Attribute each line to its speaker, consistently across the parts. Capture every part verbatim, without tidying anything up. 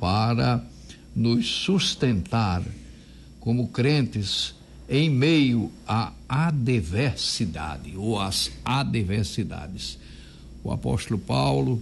Speaker 1: para nos sustentar como crentes em meio à adversidade ou às adversidades. O apóstolo Paulo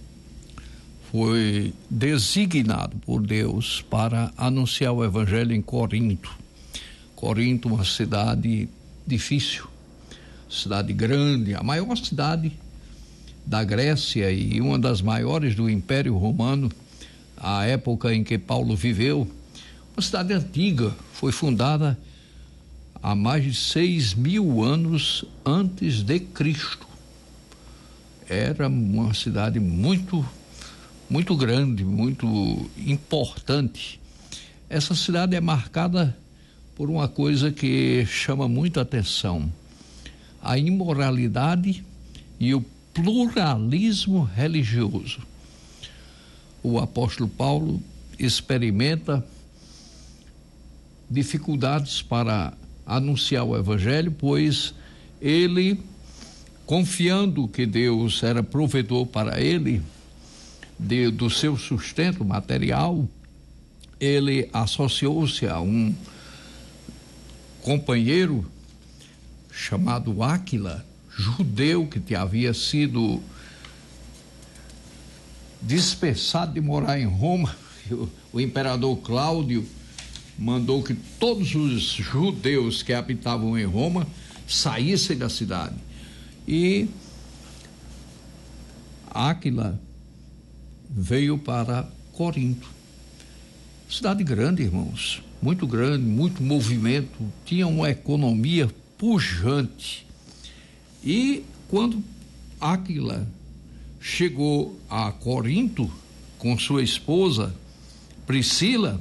Speaker 1: foi designado por Deus para anunciar o evangelho em Corinto. Corinto, uma cidade difícil, cidade grande, a maior cidade da Grécia e uma das maiores do Império Romano, a época em que Paulo viveu. Uma cidade antiga, foi fundada há mais de seis mil anos antes de Cristo. Era uma cidade muito muito grande, muito importante. Essa cidade é marcada por uma coisa que chama muito a atenção: a imoralidade e o pluralismo religioso. O apóstolo Paulo experimenta dificuldades para anunciar o evangelho, pois ele, confiando que Deus era provedor para ele de, do seu sustento material, ele associou-se a um companheiro chamado Áquila, judeu que havia sido dispensado de morar em Roma. O, o imperador Cláudio mandou que todos os judeus que habitavam em Roma saíssem da cidade. E Áquila veio para Corinto. Cidade grande, irmãos, muito grande, muito movimento, tinha uma economia pujante. E quando Áquila chegou a Corinto com sua esposa Priscila,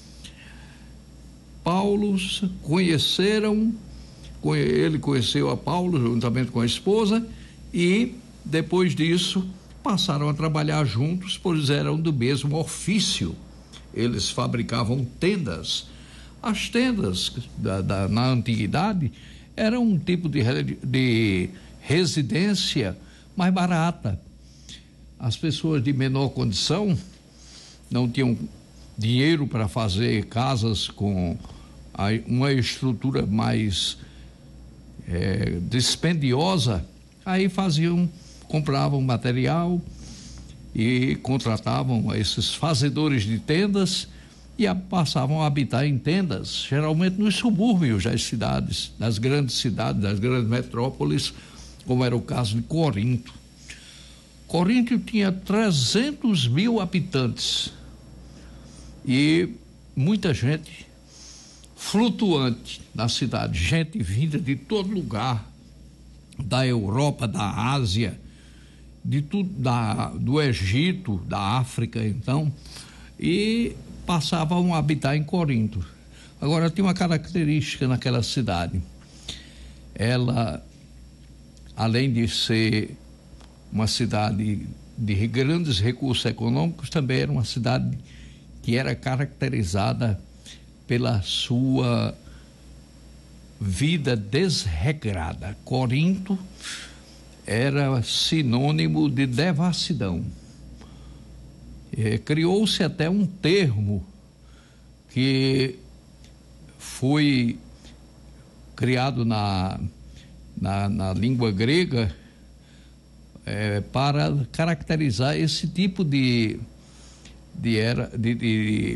Speaker 1: Paulo conheceram, ele conheceu a Paulo juntamente com a esposa, e depois disso passaram a trabalhar juntos, pois eram do mesmo ofício. Eles fabricavam tendas. As tendas da, da, na antiguidade eram um tipo de, de residência mais barata. As pessoas de menor condição não tinham dinheiro para fazer casas com a, uma estrutura mais é, dispendiosa, aí faziam, compravam material e contratavam esses fazedores de tendas e a, passavam a habitar em tendas, geralmente nos subúrbios das cidades, das grandes cidades, das grandes metrópoles, como era o caso de Corinto. Corinto tinha trezentos mil habitantes e muita gente flutuante na cidade, gente vinda de todo lugar, da Europa, da Ásia, de tudo, da, do Egito, da África, então, e passavam a habitar em Corinto. Agora, tem uma característica naquela cidade: ela, além de ser uma cidade de grandes recursos econômicos, também era uma cidade que era caracterizada pela sua vida desregrada. Corinto era sinônimo de devassidão. É, criou-se até um termo que foi criado na, na, na língua grega é, para caracterizar esse tipo de, de, era, de, de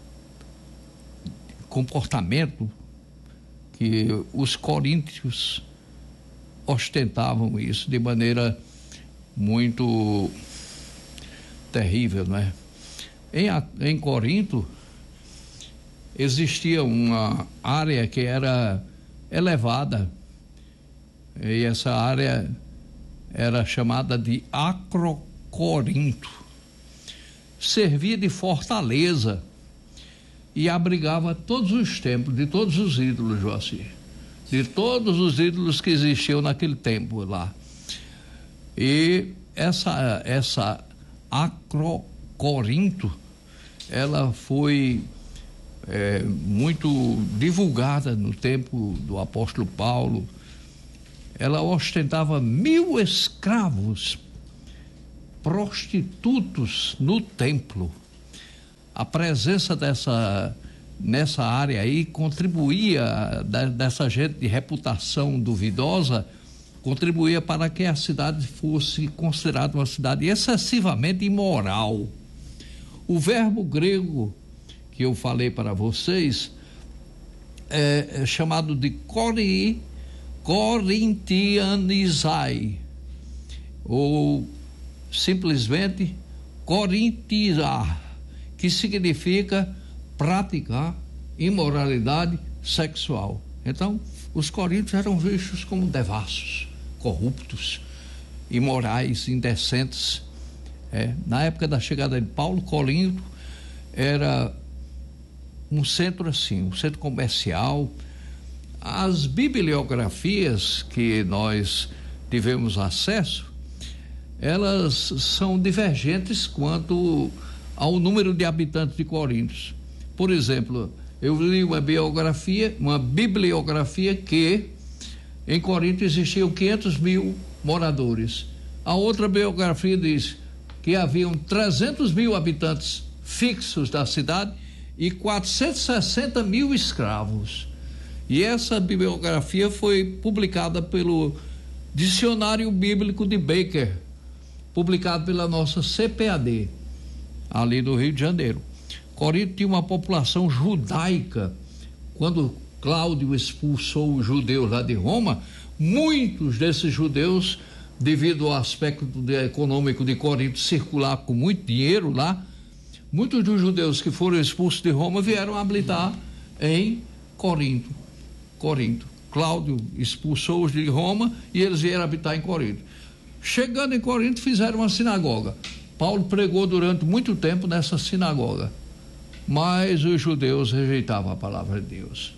Speaker 1: comportamento que os coríntios ostentavam, isso de maneira muito terrível, não é? Em, em Corinto existia uma área que era elevada, e essa área era chamada de Acrocorinto. Servia de fortaleza e abrigava todos os templos, de todos os ídolos, Joacir, de todos os ídolos que existiam naquele tempo lá. E essa, essa Acrocorinto, ela foi é, muito divulgada no tempo do apóstolo Paulo. Ela ostentava mil escravos prostitutos no templo. a presença dessa nessa área aí contribuía, da, dessa gente de reputação duvidosa, contribuía para que a cidade fosse considerada uma cidade excessivamente imoral. O verbo grego que eu falei para vocês é, é chamado de cori, corintianizai, ou simplesmente corintizar, que significa praticar imoralidade sexual. Então, os coríntios eram vistos como devassos, corruptos, imorais, indecentes. É, na época da chegada de Paulo, Corinto era um centro assim, um centro comercial. As bibliografias que nós tivemos acesso, elas são divergentes quanto ao número de habitantes de Corinto. Por exemplo, eu li uma biografia, uma bibliografia que em Corinto existiam quinhentos mil moradores. A outra biografia diz que haviam trezentos mil habitantes fixos da cidade e quatrocentos e sessenta mil escravos. E essa bibliografia foi publicada pelo Dicionário Bíblico de Baker, publicado pela nossa C P A D, ali do Rio de Janeiro. Corinto tinha uma população judaica. Quando Cláudio expulsou os judeus lá de Roma, muitos desses judeus, devido ao aspecto econômico de Corinto circular com muito dinheiro lá, muitos dos judeus que foram expulsos de Roma vieram habitar em Corinto. Corinto. Cláudio expulsou-os de Roma e eles vieram habitar em Corinto. Chegando em Corinto, fizeram uma sinagoga. Paulo pregou durante muito tempo nessa sinagoga, mas os judeus rejeitavam a palavra de Deus.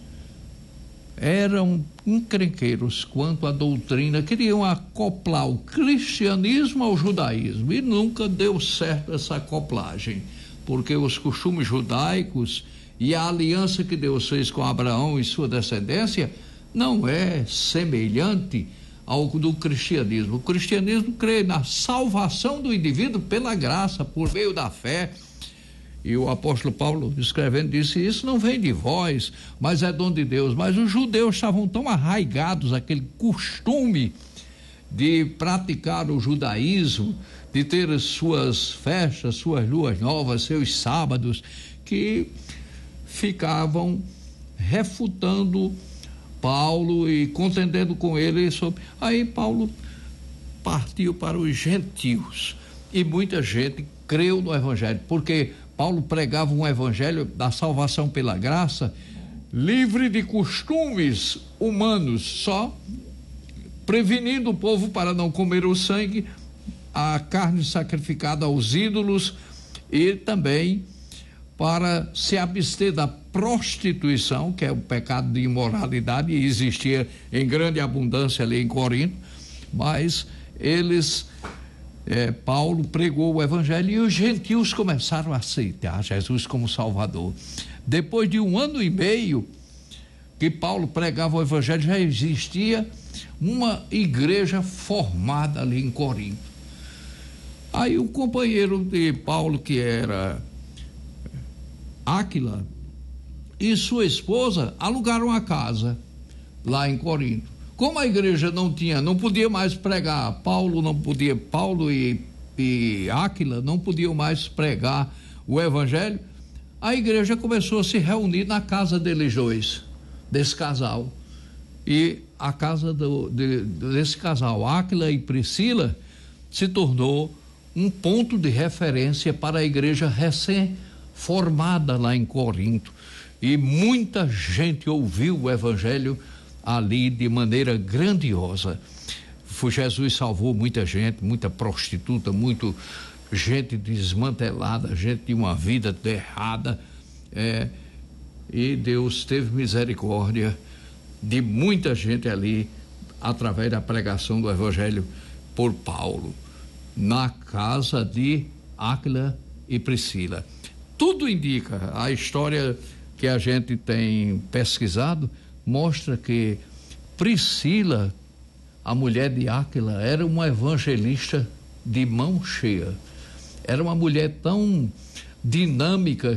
Speaker 1: Eram encrenqueiros quanto à doutrina, queriam acoplar o cristianismo ao judaísmo, e nunca deu certo essa acoplagem, porque os costumes judaicos e a aliança que Deus fez com Abraão e sua descendência não é semelhante ao do cristianismo. O cristianismo crê na salvação do indivíduo pela graça, por meio da fé. E o apóstolo Paulo, escrevendo, disse: isso não vem de vós, mas é dom de Deus. Mas os judeus estavam tão arraigados àquele costume de praticar o judaísmo, de ter as suas festas, suas luas novas, seus sábados, que ficavam refutando Paulo e contendendo com ele sobre. Aí Paulo partiu para os gentios e muita gente creu no evangelho, porque Paulo pregava um evangelho da salvação pela graça, livre de costumes humanos, só prevenindo o povo para não comer o sangue, a carne sacrificada aos ídolos, e também para se abster da prostituição, que é o pecado de imoralidade, e existia em grande abundância ali em Corinto. Mas eles, é, Paulo pregou o evangelho e os gentios começaram a aceitar Jesus como Salvador. Depois de um ano e meio que Paulo pregava o evangelho, já existia uma igreja formada ali em Corinto. Aí o companheiro de Paulo, que era Áquila, e sua esposa alugaram a casa lá em Corinto. Como a igreja não tinha, não podia mais pregar, Paulo não podia, Paulo e, e Áquila não podiam mais pregar o evangelho, a igreja começou a se reunir na casa deles dois, desse casal. E a casa do, de, desse casal, Áquila e Priscila, se tornou um ponto de referência para a igreja recém-formada lá em Corinto. E muita gente ouviu o evangelho ali de maneira grandiosa. Jesus salvou muita gente, muita prostituta, muito gente desmantelada, gente de uma vida errada, é, e Deus teve misericórdia de muita gente ali através da pregação do evangelho por Paulo na casa de Áquila e Priscila. Tudo indica, a história que a gente tem pesquisado mostra que Priscila, a mulher de Áquila, era uma evangelista de mão cheia. Era uma mulher tão dinâmica